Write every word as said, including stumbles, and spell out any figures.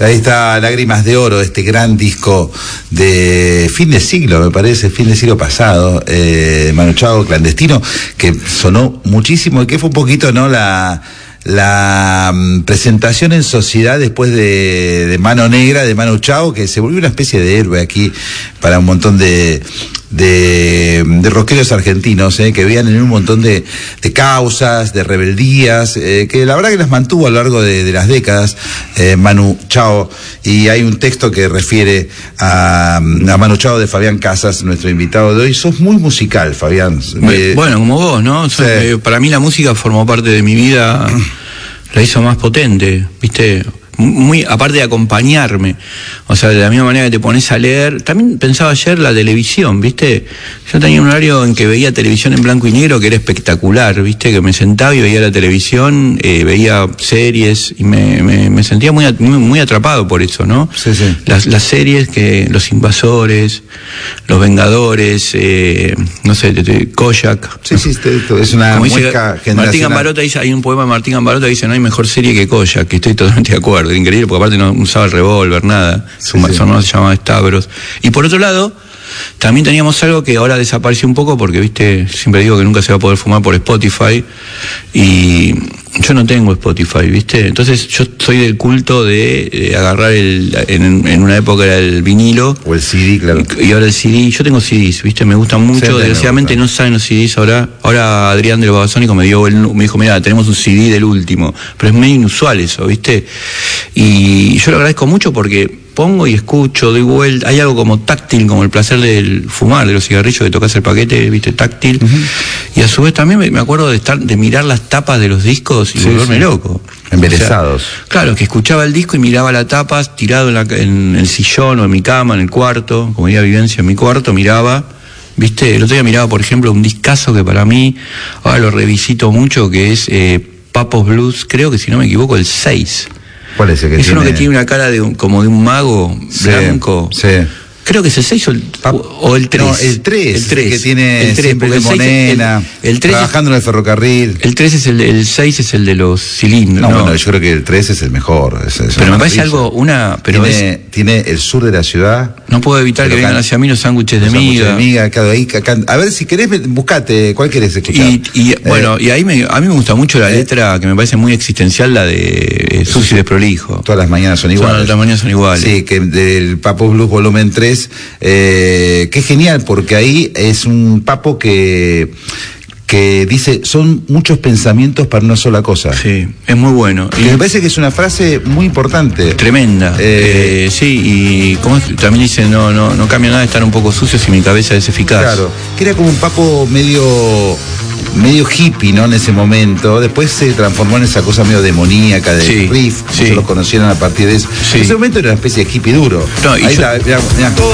Ahí está Lágrimas de Oro, este gran disco de fin de siglo, me parece, fin de siglo pasado, eh, Manu Chao, Clandestino, que sonó muchísimo y que fue un poquito, ¿no?, la... la um, presentación en sociedad después de, de Mano Negra, de Manu Chao, que se volvió una especie de héroe aquí para un montón de de, de rockeros argentinos, eh, que veían en un montón de, de causas, de rebeldías, eh, que la verdad que las mantuvo a lo largo de, de las décadas, eh, Manu Chao, y hay un texto que refiere a, a Manu Chao de Fabián Casas, nuestro invitado de hoy. Sos muy musical, Fabián. Eh, bueno, como vos, ¿no? Sí. Eh, para mí la música formó parte de mi vida, la hizo más potente, ¿viste? Muy, aparte de acompañarme, o sea, de la misma manera que te pones a leer. También pensaba ayer la televisión, ¿viste? Yo tenía un horario en que veía televisión en blanco y negro que era espectacular, ¿viste? Que me sentaba y veía la televisión, eh, veía series y me, me, me sentía muy, muy, muy atrapado por eso, ¿no? Sí, sí. Las, las series que, Los Invasores, Los Vengadores, eh, no sé, Kojak. Sí, sí, es una Como muesca dice generacional. Martín Gambarota dice, hay un poema de Martín Gambarota que dice, no hay mejor serie que Kojak, que estoy totalmente de acuerdo. Increíble, porque aparte no usaba el revólver, nada. Su, Sí, sí. su hermano se llamaba Stavros. Y por otro lado, también teníamos algo que ahora desapareció un poco, porque, viste, siempre digo que nunca se va a poder fumar por Spotify, y yo no tengo Spotify, viste. Entonces yo soy del culto de, de agarrar el, en, en una época era el vinilo. O el C D, claro. Y, y ahora el C D. Yo tengo C Ds, viste, me gustan mucho. Sí, desgraciadamente no salen los C Ds ahora. Ahora Adrián de los Babasónicos me dio el, me dijo, mira, tenemos un C D del último. Pero es medio inusual eso, viste. Y yo lo agradezco mucho porque pongo y escucho, doy vuelta. Hay algo como táctil, como el placer del fumar, de los cigarrillos, que tocas el paquete, viste, táctil. Uh-huh. Y a su vez también me, me acuerdo de estar, de mirar las tapas de los discos y sí, volverme sí. loco. Embelesados. O sea, claro, que escuchaba el disco y miraba la tapa, tirado en, la, en el sillón o en mi cama, en el cuarto, como diría Vivencia, en mi cuarto, miraba. Viste, el otro día miraba, por ejemplo, un discazo que para mí, ahora lo revisito mucho, que es eh, Papos Blues, creo que si no me equivoco, el seis. ¿Cuál es el que es tiene? Uno que tiene una cara de un, como de un mago blanco. Sí. Creo que es el seis o el, o el tres. No, el tres. El tres. Que tiene el tres, siempre Monena, el, el tres trabajando es, en el ferrocarril. El tres es el, el seis es el de los cilindros. No, no, bueno, yo creo que el tres es el mejor. Es, es pero me parece algo, una... Pero tiene, es, tiene el sur de la ciudad. No puedo evitar que vengan hacia mí los sándwiches de miga. de miga, claro, ahí, acá, a ver, si querés, buscate, ¿cuál querés escuchar? Y, y eh, bueno, y ahí me, a mí me gusta mucho la eh, letra, que me parece muy existencial, la de eh, Sucio y Desprolijo. Todas las mañanas son iguales. Todas las mañanas son iguales. Sí, que del Papo Blues volumen tres, eh, que es genial, porque ahí es un papo que... que dice, son muchos pensamientos para una sola cosa. Sí, es muy bueno. Y me parece que es una frase muy importante. Tremenda. Eh, eh, sí, y como también dice, no, no, no cambia nada estar un poco sucio si mi cabeza es eficaz. Claro, que era como un papo medio medio hippie, ¿no? En ese momento. Después se transformó en esa cosa medio demoníaca del sí, riff, sí. Se lo conocieron a partir de eso. Sí. En ese momento era una especie de hippie duro. No, y ahí yo... está, mirá, mirá.